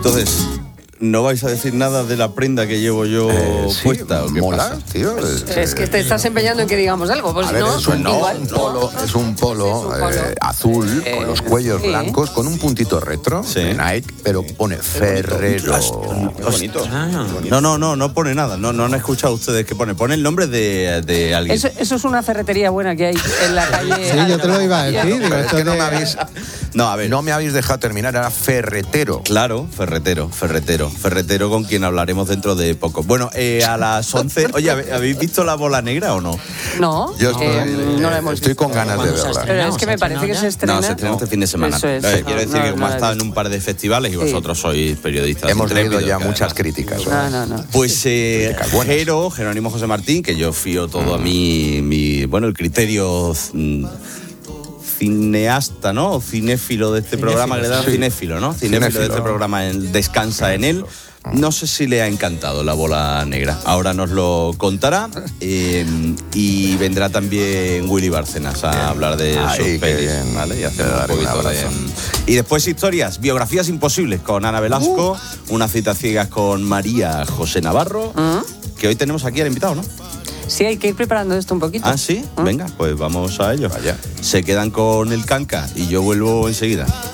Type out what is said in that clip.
Entonces, ¿no vais a decir nada de la prenda que llevo yo puesta? ¿O qué mola, pasa? tío. Es que te estás empeñando en que digamos algo. Pues A ver, no, es un igual. polo, es un polo azul con los cuellos blancos, con un puntito retro de Nike, pero pone Ferrero. Qué bonito. No pone nada. No han escuchado ustedes que pone. Pone el nombre de alguien. Eso es una ferretería buena que hay en la calle. Sí, yo te lo iba a decir. Pero es que no me habéis... No, a ver. No me habéis dejado terminar, era ferretero. Claro, ferretero con quien hablaremos dentro de poco. Bueno, a las 11... Oye, ¿habéis visto La Bola Negra o no? No, Yo no la hemos estoy visto. con ganas de verla. Pero es que me parece que se estrena. No, se estrena este fin de semana. Eso es. Quiero decir que como ha estado en un par de festivales y vosotros sois periodistas Hemos leído ya intrépidos, muchas críticas. No. Pues Jerónimo José Martín, que yo fío todo a el criterio cineasta, ¿no? O cinéfilo de este programa, que le dan cinéfilo, ¿no? Cinéfilo de este programa, descansa en él. No sé si le ha encantado La Bola Negra. Ahora nos lo contará. Y vendrá también Willy Bárcenas a hablar de sus pelis, ¿vale? Y hacer un poquito de... Y después historias, biografías imposibles con Ana Velasco, unas citas ciegas con María José Navarro, que hoy tenemos aquí al invitado, ¿no? Sí, hay que ir preparando esto un poquito. ¿Ah, sí? Venga, pues vamos a ello. Vaya. Se quedan con el Canca y yo vuelvo enseguida.